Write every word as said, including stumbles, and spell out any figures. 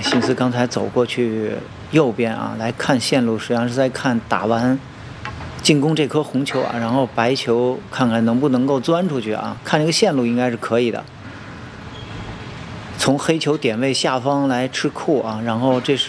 心思刚才走过去右边啊，来看线路，实际上是在看打完进攻这颗红球啊，然后白球看看能不能够钻出去啊，看这个线路应该是可以的。从黑球点位下方来吃库啊，然后这是。